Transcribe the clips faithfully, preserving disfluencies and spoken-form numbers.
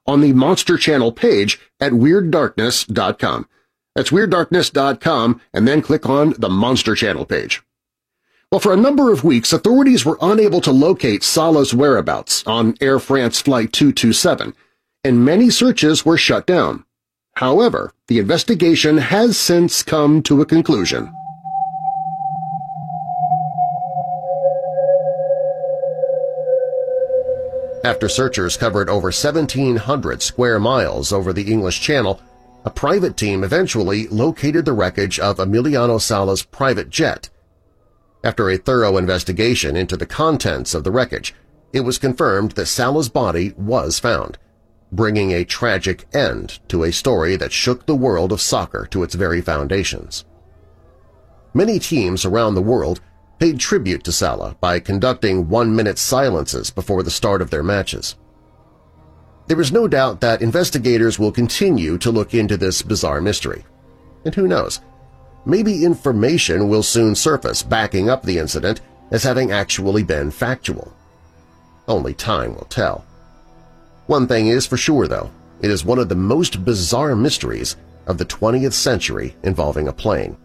on the Monster Channel page at Weird Darkness dot com. That's Weird Darkness dot com, and then click on the Monster Channel page. Well, for a number of weeks, authorities were unable to locate Salah's whereabouts on Air France Flight two two seven, and many searches were shut down. However, the investigation has since come to a conclusion. After searchers covered over seventeen hundred square miles over the English Channel, a private team eventually located the wreckage of Emiliano Sala's private jet. After a thorough investigation into the contents of the wreckage, it was confirmed that Sala's body was found, bringing a tragic end to a story that shook the world of soccer to its very foundations. Many teams around the world paid tribute to Salah by conducting one-minute silences before the start of their matches. There is no doubt that investigators will continue to look into this bizarre mystery. And who knows, maybe information will soon surface backing up the incident as having actually been factual. Only time will tell. One thing is for sure, though, it is one of the most bizarre mysteries of the twentieth century involving a plane.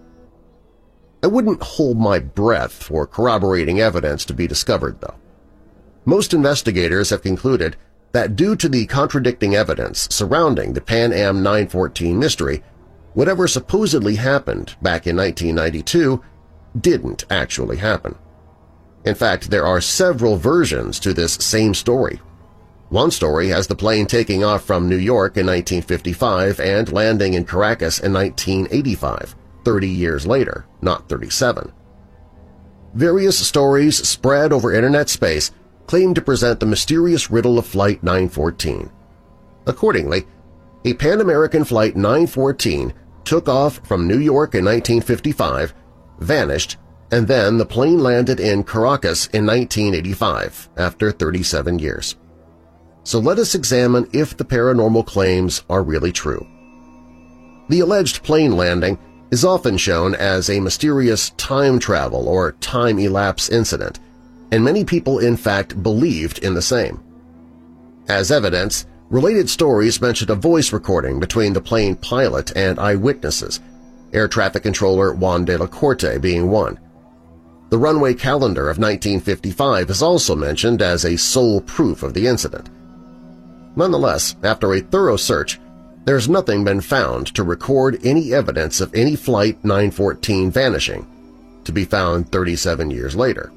I wouldn't hold my breath for corroborating evidence to be discovered, though. Most investigators have concluded that due to the contradicting evidence surrounding the Pan Am nine fourteen mystery, whatever supposedly happened back in nineteen ninety-two didn't actually happen. In fact, there are several versions to this same story. One story has the plane taking off from New York in nineteen fifty-five and landing in Caracas in nineteen eighty-five. thirty years later, not thirty-seven. Various stories spread over internet space claim to present the mysterious riddle of Flight nine fourteen. Accordingly, a Pan American Flight nine fourteen took off from New York in nineteen fifty-five, vanished, and then the plane landed in Caracas in nineteen eighty-five after thirty-seven years. So let us examine if the paranormal claims are really true. The alleged plane landing is often shown as a mysterious time travel or time elapse incident, and many people in fact believed in the same. As evidence, related stories mentioned a voice recording between the plane pilot and eyewitnesses, air traffic controller Juan de la Corte being one. The runway calendar of nineteen fifty-five is also mentioned as a sole proof of the incident. Nonetheless, after a thorough search, there has nothing been found to record any evidence of any Flight nine fourteen vanishing, to be found thirty-seven years later.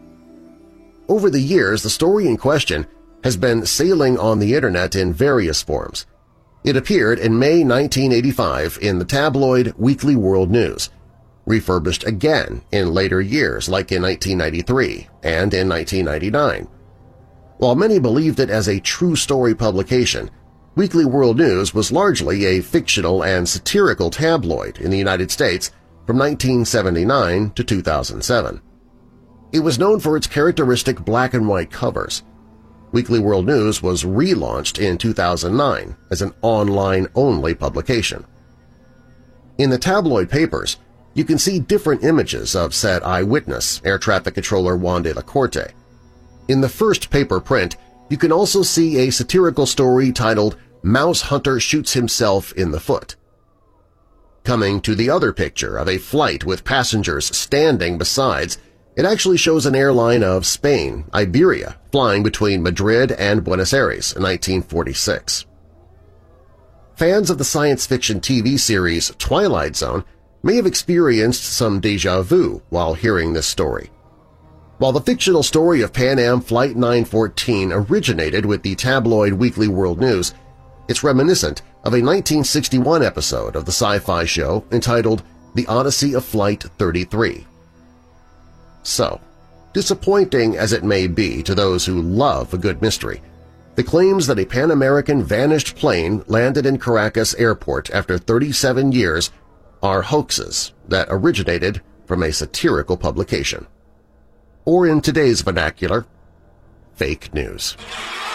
Over the years, the story in question has been sailing on the Internet in various forms. It appeared in May nineteen eighty-five in the tabloid Weekly World News, refurbished again in later years like in nineteen ninety-three and in nineteen ninety-nine. While many believed it as a true story publication, Weekly World News was largely a fictional and satirical tabloid in the United States from nineteen seventy-nine to two thousand seven. It was known for its characteristic black and white covers. Weekly World News was relaunched in two thousand nine as an online-only publication. In the tabloid papers, you can see different images of said eyewitness, air traffic controller Juan de la Corte. In the first paper print, you can also see a satirical story titled "Mouse Hunter Shoots Himself in the Foot." Coming to the other picture of a flight with passengers standing besides, it actually shows an airline of Spain, Iberia, flying between Madrid and Buenos Aires in nineteen forty-six. Fans of the science fiction T V series Twilight Zone may have experienced some déjà vu while hearing this story. While the fictional story of Pan Am Flight nine fourteen originated with the tabloid Weekly World News, it's reminiscent of a nineteen sixty-one episode of the sci-fi show entitled The Odyssey of Flight thirty-three. So, disappointing as it may be to those who love a good mystery, the claims that a Pan American vanished plane landed in Caracas Airport after thirty-seven years are hoaxes that originated from a satirical publication. Or in today's vernacular, fake news.